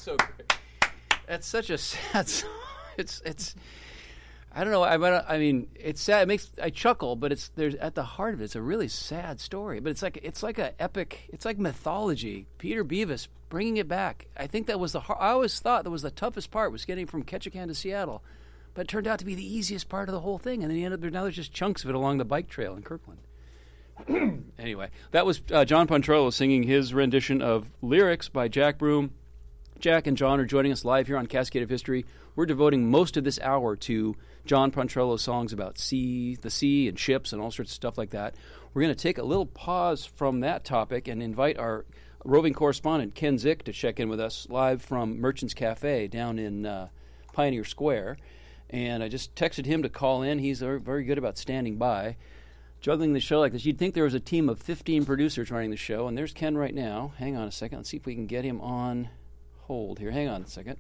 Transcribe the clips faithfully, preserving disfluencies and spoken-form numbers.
so great. That's such a sad song. It's it's. I don't know. I I mean, it's sad. It makes I chuckle, but it's there's at the heart of it. It's a really sad story. But it's like it's like a epic. It's like mythology. Peter Beavis bringing it back. I think that was the. I always thought that was the toughest part was getting from Ketchikan to Seattle, but it turned out to be the easiest part of the whole thing. And then he ended up, now there's just chunks of it along the bike trail in Kirkland. Anyway, that was uh, John Pontrello singing his rendition of Lyrics by Jack Broom. Jack and John are joining us live here on Cascade of History. We're devoting most of this hour to John Pontrello's songs about sea, the sea and ships and all sorts of stuff like that. We're going to take a little pause from that topic and invite our roving correspondent, Ken Zick, to check in with us live from Merchants Cafe down in uh, Pioneer Square. And I just texted him to call in. He's very good about standing by. Juggling the show like this, you'd think there was a team of fifteen producers running the show, and there's Ken right now. Hang on a second. Let's see if we can get him on hold here. Hang on a second.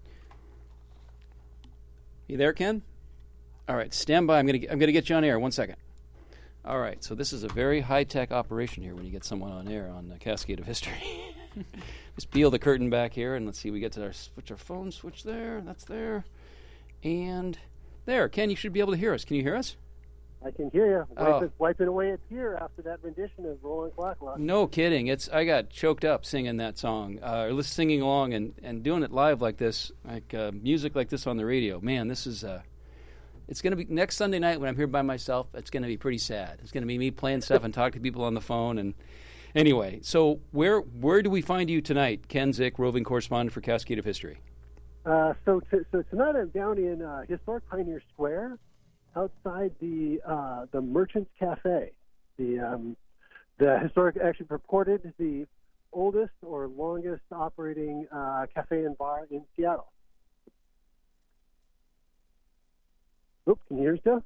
You there, Ken? All right, stand by. I'm going to I'm going to get you on air. One second. All right, so this is a very high-tech operation here when you get someone on air on the Cascade of History. Just peel the curtain back here, and let's see. We get to our switch our phone switch there. That's there. And there. Ken, you should be able to hear us. Can you hear us? I can hear you. Wipe oh. it, wiping away a tear after that rendition of Rolling Clock Lock. No kidding. It's I got choked up singing that song, uh, or singing along and, and doing it live like this, like uh, music like this on the radio. Man, this is uh, it's going to be next Sunday night when I'm here by myself. It's going to be pretty sad. It's going to be me playing stuff and talking to people on the phone. And anyway, so where where do we find you tonight, Ken Zick, roving correspondent for Cascade of History? Uh, so t- so tonight I'm down in uh, historic Pioneer Square, outside the uh, the Merchants Cafe. The um, the historic, actually purported the oldest or longest operating uh, cafe and bar in Seattle. Oops, can you hear me still?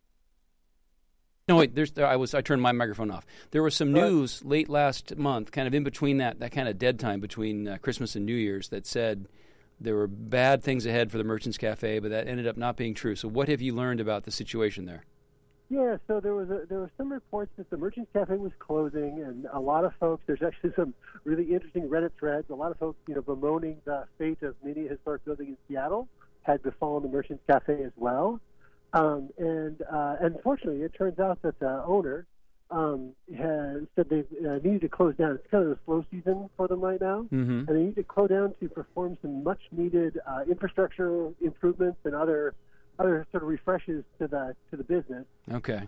No, wait. There's. There, I was. I turned my microphone off. There was some news uh, late last month, kind of in between that that kind of dead time between uh, Christmas and New Year's, that said there were bad things ahead for the Merchants Cafe, but that ended up not being true. So what have you learned about the situation there? Yeah, so there was a, there were some reports that the Merchants Cafe was closing, and a lot of folks, there's actually some really interesting Reddit threads, a lot of folks, you know, bemoaning the fate of many historic buildings in Seattle had befallen the Merchants Cafe as well. Um, and uh, unfortunately, it turns out that the owner um, has said they uh, needed to close down. It's kind of a slow season for them right now, mm-hmm. and they need to close down to perform some much-needed uh, infrastructure improvements and other other sort of refreshes to the to the business. Okay.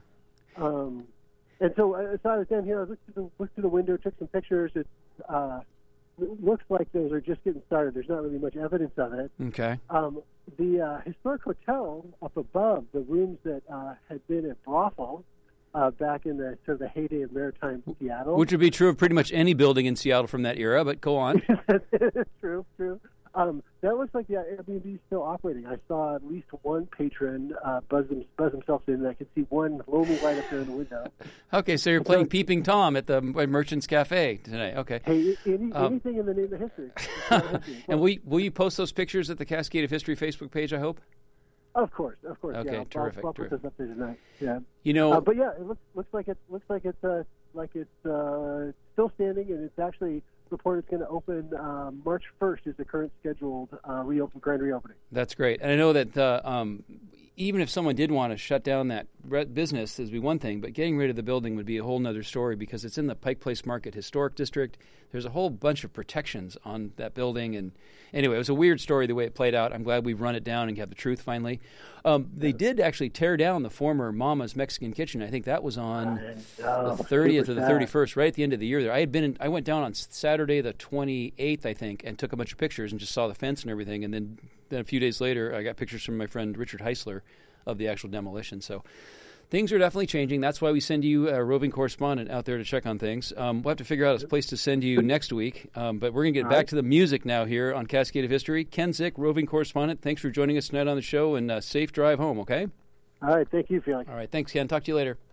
Um, and so, uh, so I was down here. I looked through the, looked through the window, took some pictures. It, uh, it looks like those are just getting started. There's not really much evidence of it. Okay. Um, the uh, historic hotel up above, the rooms that uh, had been a brothel uh, back in the sort of the heyday of maritime Seattle. Which would be true of pretty much any building in Seattle from that era, but go on. True, true. Um, that looks like the Airbnb is still operating. I saw at least one patron uh, buzz, them, buzz themselves in, and I could see one lonely light up there in the window. Okay, so you're playing Peeping Tom at the Merchants Cafe tonight. Okay. Hey, any, um, anything in the name of history. history. And will you, will you post those pictures at the Cascade of History Facebook page, I hope? Of course, of course. Okay, yeah, terrific. I'll, I'll put terrific. those up there tonight. Yeah. You know, uh, but yeah, it looks looks like it's looks like it's uh, like it's uh, still standing, and it's actually reported it's going to open uh, March first is the current scheduled uh, reopen grand reopening. That's great, and I know that uh, um, even if someone did want to shut down that business, this would be one thing, but getting rid of the building would be a whole other story because it's in the Pike Place Market Historic District. There's a whole bunch of protections on that building, and anyway, it was a weird story the way it played out. I'm glad we've run it down and have the truth finally. Um, they did actually tear down the former Mama's Mexican Kitchen. I think that was on oh, the thirtieth or the sad. thirty-first, right at the end of the year there. I had been in, I went down on Saturday the twenty-eighth, I think, and took a bunch of pictures and just saw the fence and everything, and then, then a few days later I got pictures from my friend Richard Heisler of the actual demolition. So things are definitely changing. That's why we send you a roving correspondent out there to check on things. Um, we'll have to figure out a place to send you next week. Um, but we're going to get All back right. to the music now here on Cascade of History. Ken Zick, roving correspondent, thanks for joining us tonight on the show, and uh, safe drive home, okay? All right, thank you, Felix. All right, thanks, Ken. Talk to you later.